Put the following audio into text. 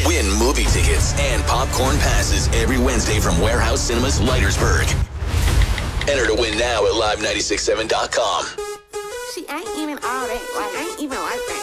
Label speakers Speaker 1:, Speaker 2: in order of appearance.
Speaker 1: Win movie tickets and popcorn passes every Wednesday from Warehouse Cinemas, Leitersburg. Enter to win now at live967.com.
Speaker 2: She ain't even all that. Like, ain't even like that.